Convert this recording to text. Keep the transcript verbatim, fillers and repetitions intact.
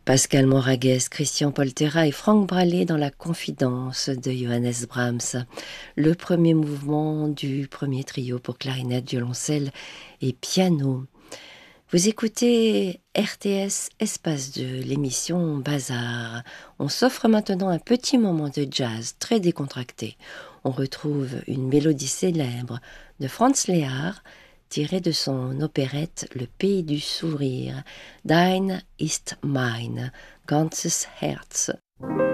Pascal Moraguès, Christian Poltera et Franck Bralé dans la confidence de Johannes Brahms, le premier mouvement du premier trio pour clarinette, violoncelle et piano. Vous écoutez R T S Espace deux, l'émission Bazar. On s'offre maintenant un petit moment de jazz très décontracté. On retrouve une mélodie célèbre de Franz Lehár, tirée de son opérette Le Pays du Sourire, Dein ist mein ganzes Herz.